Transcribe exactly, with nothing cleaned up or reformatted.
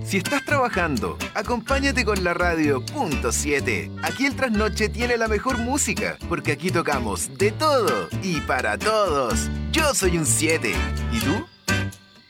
Si estás trabajando, acompáñate con la radio punto siete. Aquí el trasnoche tiene la mejor música, porque aquí tocamos de todo y para todos. Yo soy un siete. ¿Y tú?